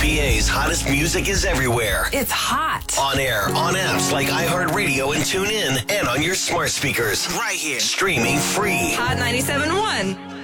KLPA's hottest music is everywhere. It's hot. On air, on apps like iHeartRadio and TuneIn, and on your smart speakers. Right here. Streaming free. Hot 97.1.